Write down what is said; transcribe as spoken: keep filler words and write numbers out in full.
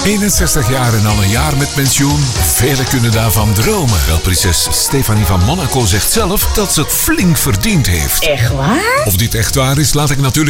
eenenzestig jaar en al een jaar met pensioen. Velen kunnen daarvan dromen. Wel, prinses Stefanie van Monaco zegt zelf dat ze het flink verdiend heeft. Echt waar? Of dit echt waar is, laat ik natuurlijk